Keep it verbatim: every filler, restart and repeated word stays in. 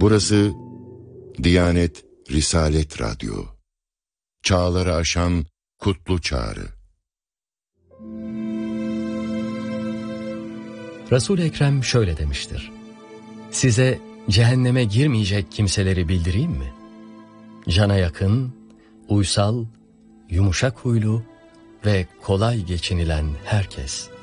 Burası Diyanet Risalet Radyo. Çağları aşan kutlu çağrı. Resul-i Ekrem şöyle demiştir: size cehenneme girmeyecek kimseleri bildireyim mi? Cana yakın, uysal, yumuşak huylu ve kolay geçinilen herkes.